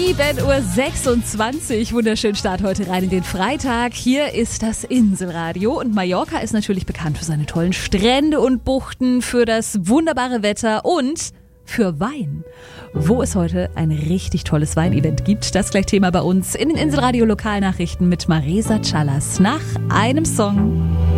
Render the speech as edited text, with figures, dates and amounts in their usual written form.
7:26 Uhr. Wunderschönen Start heute rein in den Freitag. Hier ist das Inselradio und Mallorca ist natürlich bekannt für seine tollen Strände und Buchten, für das wunderbare Wetter und für Wein. Wo es heute ein richtig tolles Weinevent gibt, das gleich Thema bei uns in den Inselradio Lokalnachrichten mit Marisa Callas nach einem Song.